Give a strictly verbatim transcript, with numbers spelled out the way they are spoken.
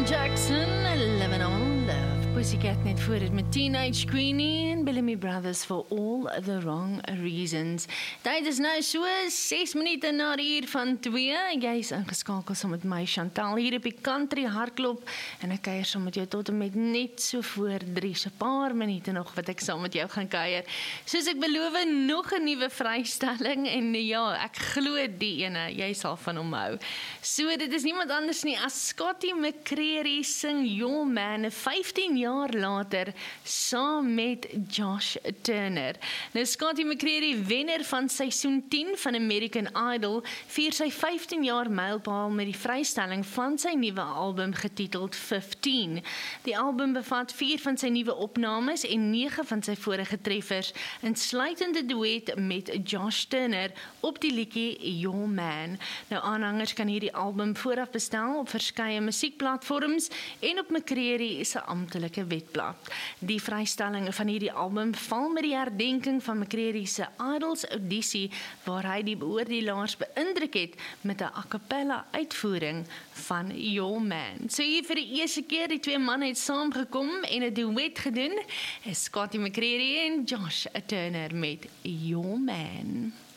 Jackson, Living on Love. Pussycat net voor het met Teenage Queenie en Bellamy Brothers for All the Wrong Reasons. Dit is nou so ses minute na die uur van twee. Jy is ingeskakel saam met my Chantal hier op die Country Hardklop en ek kuier saam met jou tot en met net so voor drie, so paar minute nog wat ek saam met jou gaan kuier. Soos ek beloof, nog 'n nuwe vrystelling en ja, ek glo die ene, jy sal van hom hou. So dit is niemand anders nie as Scotty McCreery sing Your Man vyftien jaar later saam met Josh Turner. Nou Scotty McCreery, wenner van seisoen tien van American Idol, vier sy vyftien jaar mylpaal met die vrystelling van sy nuwe album getiteld fifteen. Die album bevat vier van sy nuwe opnames en nege van sy vorige treffers, insluitende duet met Josh Turner op die liedjie Your Man. Nou aanhangers kan hierdie album vooraf bestel op verskeie musiekplatforms en op McCreery se amptelike webblad. Die vrystelling van hierdie album val met die herdenking van McCreery se Idols audisie waar hy die beoordelaars beïndruk het met 'n a cappella uitvoering van Your Man. So hier vir die eerste keer die twee manne het saamgekom en 'n duet gedoen is Scotty McCreery en Josh Turner met Your Man.